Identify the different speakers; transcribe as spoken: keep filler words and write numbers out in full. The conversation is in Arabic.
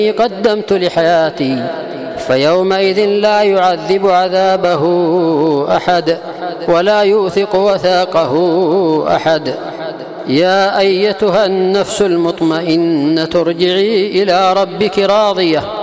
Speaker 1: قدمت لحياتي، فيومئذ لا يعذب عذابه أحد ولا يوثق وثاقه أحد. يا أيتها النفس المطمئنة ارجعي إلى ربك راضية